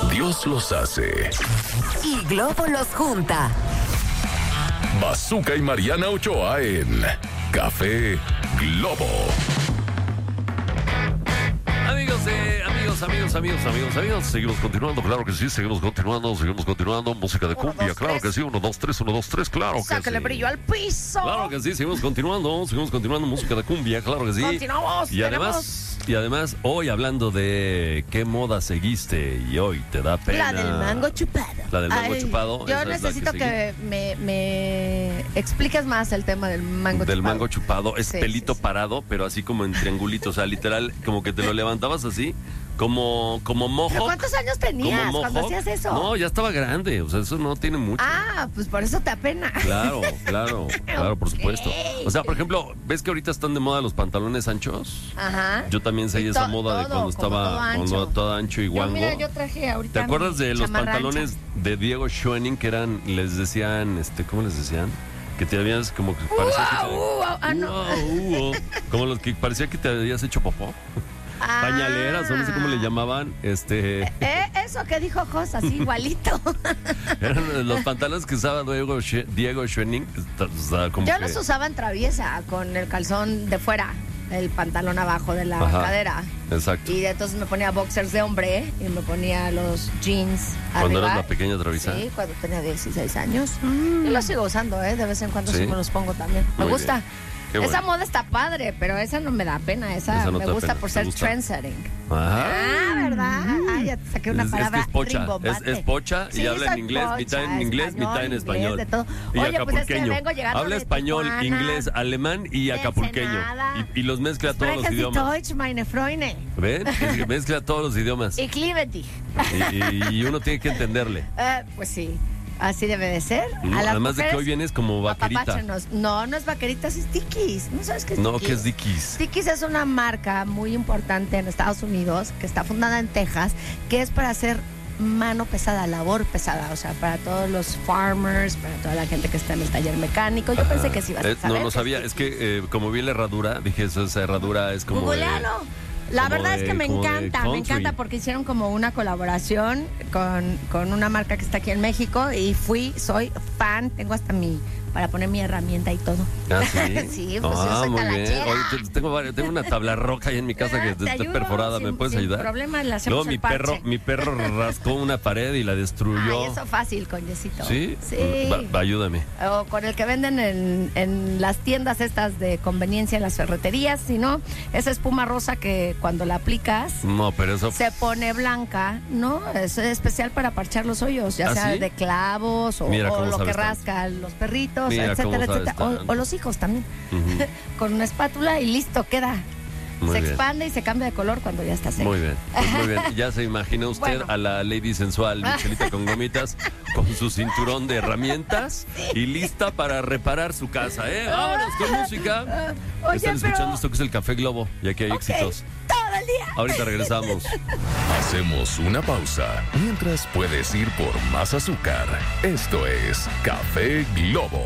Dios los hace. Y Globo los junta. Bazooka y Mariana Ochoa en Café Globo. Amigos, seguimos continuando, claro que sí, seguimos continuando, música de cumbia, claro que sí, 1, 2, 3, 1, 2, 3, claro que sí. Sácale brillo al piso. Claro que sí, seguimos continuando, música de cumbia, claro que sí. Continuamos. Y además, hoy hablando de qué moda seguiste y hoy te da pena. La del mango chupado. La del mango chupado. Yo esa necesito es la que me expliques más el tema del mango chupado. Del mango chupado, es Sí, pelito sí. parado, pero así como en triangulito, o sea, literal, como que te lo levantabas así, como mojo. ¿Pero cuántos años tenías cuando hacías eso? No, ya estaba grande, o sea, eso no tiene mucho. Ah, pues por eso te apena. Claro, por supuesto. O sea, por ejemplo, ¿ves que ahorita están de moda los pantalones anchos? Ajá. Yo también seguí Y esa moda de todo, cuando como estaba todo ancho y guango. Mira, yo traje ahorita. ¿Te acuerdas mi de los chamarra pantalones ancha? de Diego Schoening que eran, les decían, ¿cómo les decían? Que te habías como que parecía no. como los que parecía que te habías hecho popó. Ah. Pañaleras, o no sé cómo le llamaban, Eso que dijo Jos, así igualito. eran los pantalones que usaba Diego Schoening. Yo los usaba en traviesa, con el calzón de fuera, el pantalón abajo de la cadera. Exacto. Y entonces me ponía boxers de hombre y me ponía los jeans Cuando arriba. eras la pequeña traviesa. Sí, cuando tenía 16 años. Y los sigo usando, de vez en cuando sí me los pongo también. Me Muy gusta. Qué Esa bueno. moda está padre, pero esa no me da pena. Esa no me te da gusta pena, por ¿te ser gusta? trendsetting. Ajá. ¿Verdad? Ya te saqué una palabra es pocha, rimbombante. es pocha y Sí, habla en soy inglés, pocha, mitad en inglés, mitad en español. de todo. Y Oye, pues es que acapulqueño. vengo llegando Habla de español, Tijuana, inglés, alemán y de acapulqueño. Ensenada. Y los mezcla todos los Sprechen Sie idiomas. Deutsch, meine Freunde. ¿Ven? Y mezcla todos los idiomas. Ich liebe dich. Y uno tiene que entenderle. Pues sí, así debe de ser. A las Además de que mujeres, hoy vienes como vaquerita. apapáchanos. No es vaquerita, es Dickies. ¿No sabes qué es No, Dickies? ¿qué es Dickies? Dickies es una marca muy importante en Estados Unidos que está fundada en Texas, que es para hacer mano pesada, labor pesada, o sea, para todos los farmers, para toda la gente que está en el taller mecánico. Yo pensé que sí ibas a saber. No sabía, es que como vi la herradura, dije, esa herradura es como Googlealo. La como verdad es que me como de encanta country. porque hicieron como una colaboración con una marca que está aquí en México y soy fan, tengo hasta para poner mi herramienta y todo. ¿Ah, sí? Sí, pues yo soy muy bien. talachera. Oye, tengo una tabla roja ahí en mi casa que Te está ayudo, perforada, ¿me puedes sin ayudar? problema, le hacemos Luego el mi parche. perro rascó una pared y la destruyó. Ay, eso fácil, coñecito. ¿Sí? Sí. Ayúdame. O con el que venden en las tiendas estas de conveniencia en las ferreterías, si no, esa espuma rosa que cuando la aplicas No, pero eso... se pone blanca, ¿no? Es especial para parchar los hoyos, ya ¿Ah, sea sí? de clavos Mira o cómo lo que sabes tanto. rascan los perritos, Mira cómo etcétera, sabes etcétera. tanto. O los hijos también. Ujú. Con una espátula y listo, queda. Muy se bien. expande y se cambia de color cuando ya está seco. Muy bien, pues muy bien. Ya se imagina usted Bueno. a la lady sensual, Michelita con gomitas, con su cinturón de herramientas y lista para reparar su casa, ¿eh? Vámonos con música. Oye, Están escuchando pero- esto que es el Café Globo y aquí hay Ok, éxitos. todo el día. Ahorita regresamos. Hacemos una pausa mientras puedes ir por más azúcar. Esto es Café Globo.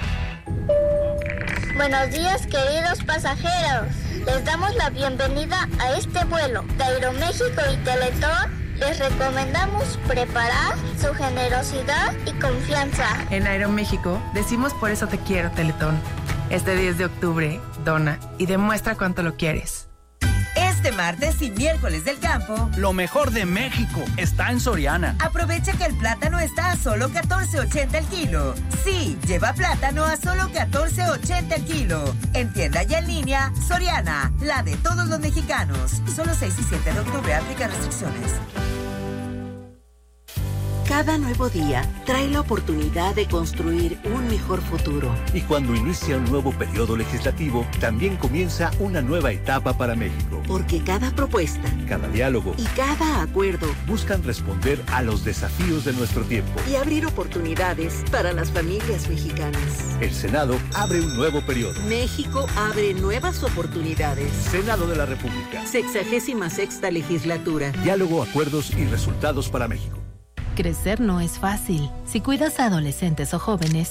Buenos días, queridos pasajeros. Les damos la bienvenida a este vuelo de Aeroméxico y Teletón. Les recomendamos preparar su generosidad y confianza. En Aeroméxico decimos por eso te quiero, Teletón. Este 10 de octubre, dona y demuestra cuánto lo quieres. Este martes y miércoles del campo, Lo mejor de México está en Soriana. aprovecha que el plátano está a solo $14.80 el kilo. Sí, lleva plátano a solo $14.80 el kilo. En tienda y en línea, Soriana, la de todos los mexicanos. Solo 6 y 7 de octubre, aplica restricciones. Cada nuevo día trae la oportunidad de construir un mejor futuro. Y cuando inicia un nuevo periodo legislativo, también comienza una nueva etapa para México. Porque cada propuesta Cada diálogo y cada acuerdo buscan responder a los desafíos de nuestro tiempo. y abrir oportunidades para las familias mexicanas. El Senado abre un nuevo periodo. México abre nuevas oportunidades. Senado de la República. 66ª legislatura. Diálogo, acuerdos y resultados para México. Crecer no es fácil. Si cuidas a adolescentes o jóvenes,